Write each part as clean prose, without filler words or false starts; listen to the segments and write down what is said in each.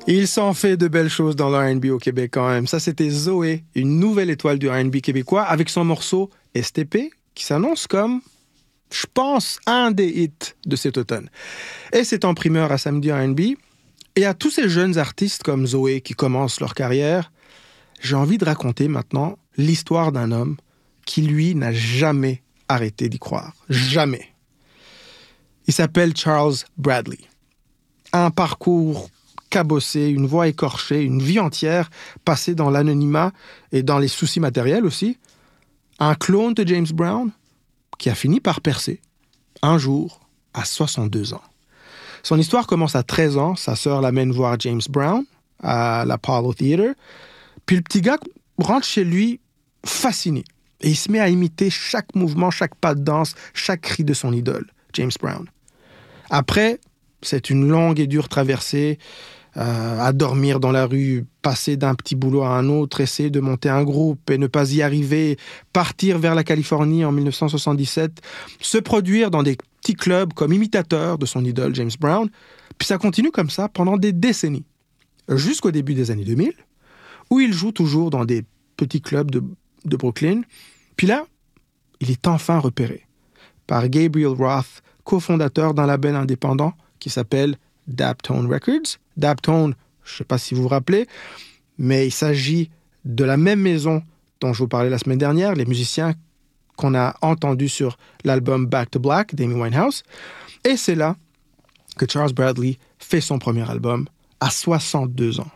Il s'en fait de belles choses dans le R&B au Québec quand même. Ça, c'était Zoé, une nouvelle étoile du R&B québécois, avec son morceau STP, qui s'annonce comme, je pense, un des hits de cet automne. Et c'est en primeur à Samedi R&B. Et à tous ces jeunes artistes comme Zoé qui commencent leur carrière, j'ai envie de raconter maintenant l'histoire d'un homme qui, lui, n'a jamais arrêté d'y croire. Jamais. Il s'appelle Charles Bradley. Un parcours cabossé, une voix écorchée, une vie entière passée dans l'anonymat et dans les soucis matériels aussi. Un clone de James Brown qui a fini par percer, un jour, à 62 ans. Son histoire commence à 13 ans. Sa sœur l'amène voir James Brown à l'Apollo Theater. Puis le petit gars rentre chez lui fasciné. Et il se met à imiter chaque mouvement, chaque pas de danse, chaque cri de son idole, James Brown. Après, c'est une longue et dure traversée, à dormir dans la rue, passer d'un petit boulot à un autre, essayer de monter un groupe et ne pas y arriver, partir vers la Californie en 1977, se produire dans des petits clubs comme imitateur de son idole James Brown. Puis ça continue comme ça pendant des décennies, jusqu'au début des années 2000, où il joue toujours dans des petits clubs de Brooklyn. Puis là, il est enfin repéré par Gabriel Roth, cofondateur d'un label indépendant qui s'appelle Daptone Records. Daptone, je ne sais pas si vous vous rappelez, mais il s'agit de la même maison dont je vous parlais la semaine dernière, les musiciens qu'on a entendus sur l'album Back to Black d'Amy Winehouse. Et c'est là que Charles Bradley fait son premier album à 62 ans.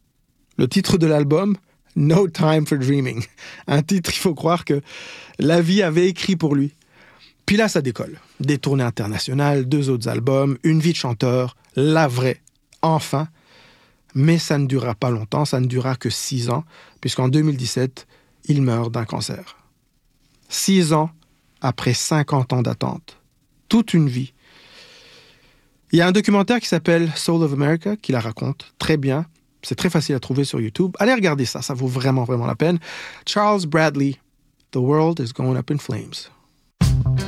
Le titre de l'album, No Time for Dreaming. Un titre, il faut croire que la vie avait écrit pour lui. Puis là, ça décolle. Des tournées internationales, 2 autres albums, une vie de chanteur, la vraie, enfin. Mais ça ne durera pas longtemps, ça ne durera que 6 ans, puisqu'en 2017, il meurt d'un cancer. 6 ans après 50 ans d'attente. Toute une vie. Il y a un documentaire qui s'appelle Soul of America, qui la raconte très bien. C'est très facile à trouver sur YouTube. Allez regarder ça, ça vaut vraiment, vraiment la peine. Charles Bradley, The World is Going Up in Flames.